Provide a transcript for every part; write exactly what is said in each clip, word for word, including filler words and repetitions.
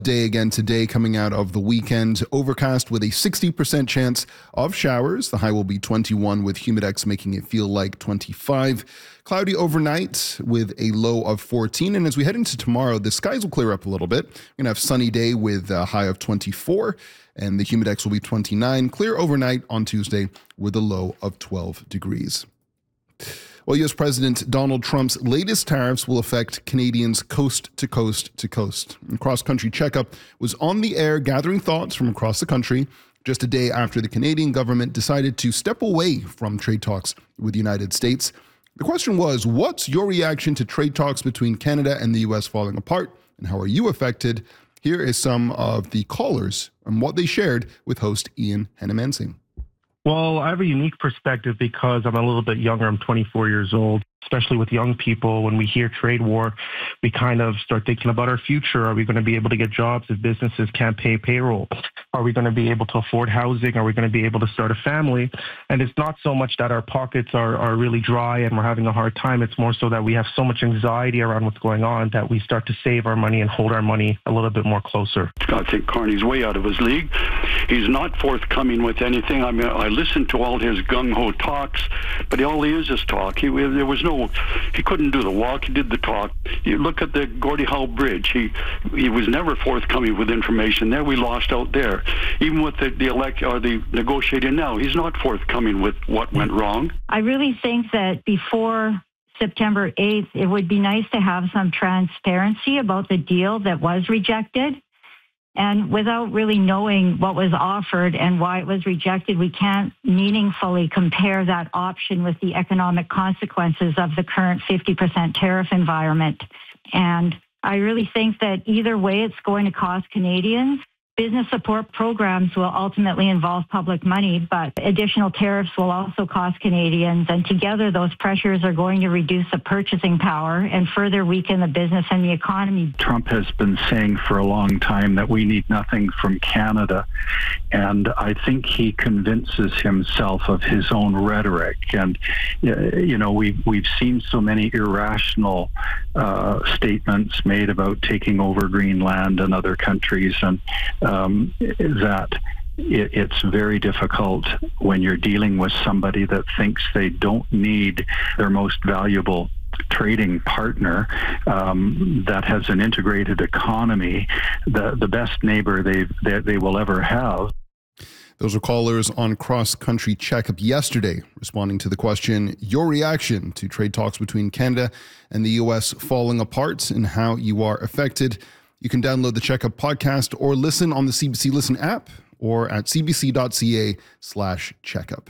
Day again today, coming out of the weekend. Overcast with a sixty percent chance of showers. The high will be twenty-one with humidex making it feel like twenty-five. Cloudy overnight with a low of fourteen. And as we head into tomorrow, the skies will clear up a little bit. We're going to have sunny day with a high of twenty-four and the humidex will be twenty-nine. Clear overnight on Tuesday with a low of twelve degrees. Well, U S President Donald Trump's latest tariffs will affect Canadians coast to coast to coast. A cross-country checkup was on the air gathering thoughts from across the country just a day after the Canadian government decided to step away from trade talks with the United States. The question was, what's your reaction to trade talks between Canada and the U S falling apart, and how are you affected? Here is some of the callers and what they shared with host Ian Hennemansing. Well, I have a unique perspective because I'm a little bit younger. I'm twenty-four years old, especially with young people. When we hear trade war, we kind of start thinking about our future. Are we going to be able to get jobs if businesses can't pay payroll? Are we going to be able to afford housing? Are we going to be able to start a family? And it's not so much that our pockets are, are really dry and we're having a hard time. It's more so that we have so much anxiety around what's going on that we start to save our money and hold our money a little bit more closer. I think Carney's way out of his league. He's not forthcoming with anything. I mean, I listened to all his gung-ho talks, but all he is is talk. He, there was no, he couldn't do the walk. He did the talk. You look at the Gordie Howe Bridge. He he was never forthcoming with information. There we lost out there. Even with the, the elect or the negotiating now, he's not forthcoming with what went wrong. I really think that before September eighth, it would be nice to have some transparency about the deal that was rejected. And without really knowing what was offered and why it was rejected, we can't meaningfully compare that option with the economic consequences of the current fifty percent tariff environment. And I really think that either way, it's going to cost Canadians. Business support programs will ultimately involve public money, but additional tariffs will also cost Canadians. And together, those pressures are going to reduce the purchasing power and further weaken the business and the economy. Trump has been saying for a long time that we need nothing from Canada. And I think he convinces himself of his own rhetoric. And, you know, we've, we've seen so many irrational uh, statements made about taking over Greenland and other countries, and um, that it, it's very difficult when you're dealing with somebody that thinks they don't need their most valuable trading partner um, that has an integrated economy, the, the best neighbor they, they, they will ever have. Those are callers on Cross Country Checkup yesterday, responding to the question, your reaction to trade talks between Canada and the U S falling apart and how you are affected. You can download the Checkup podcast or listen on the C B C Listen app or at cbc.ca slash checkup.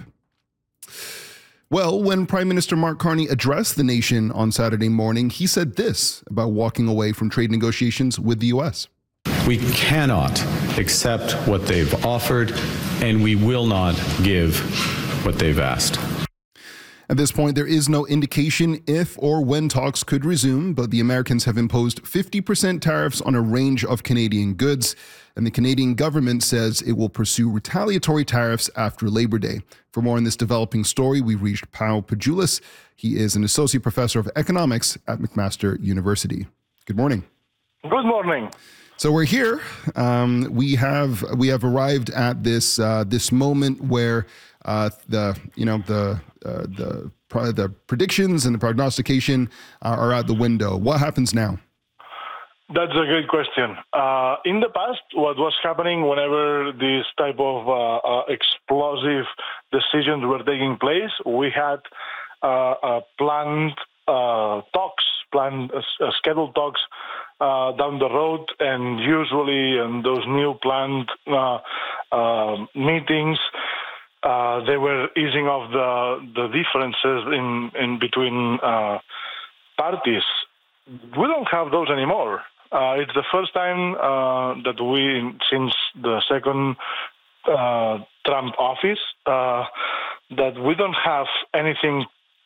Well, when Prime Minister Mark Carney addressed the nation on Saturday morning, he said this about walking away from trade negotiations with the U S. We cannot accept what they've offered, and we will not give what they've asked. At this point, there is no indication if or when talks could resume, but the Americans have imposed fifty percent tariffs on a range of Canadian goods, and the Canadian government says it will pursue retaliatory tariffs after Labor Day. For more on this developing story, we reached Pau Pajulis. He is an associate professor of economics at McMaster University. Good morning. Good morning. So we're here. Um, we have we have arrived at this uh, this moment where uh, the you know the uh, the the predictions and the prognostication are, are out the window. What happens now? That's a great question. Uh, in the past, what was happening whenever this type of uh, uh, explosive decisions were taking place, we had uh, uh, planned uh, talks, planned uh, scheduled talks uh, down the road, and usually in those new planned uh, uh, meetings, uh, they were easing off the the differences in in between uh, parties. We don't have those anymore. Uh, it's the first time uh, that we, since the second uh, Trump office, uh, that we don't have anything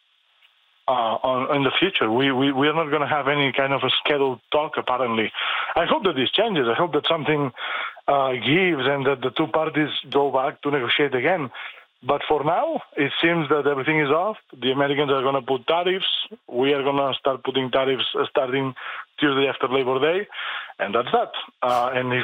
uh, on, in the future. We, we, we are not going to have any kind of a scheduled talk, apparently. I hope that this changes. I hope that something uh, gives and that the two parties go back to negotiate again. But for now, it seems that everything is off. The Americans are going to put tariffs. We are going to start putting tariffs starting Tuesday after Labor Day. And that's that. Uh, and if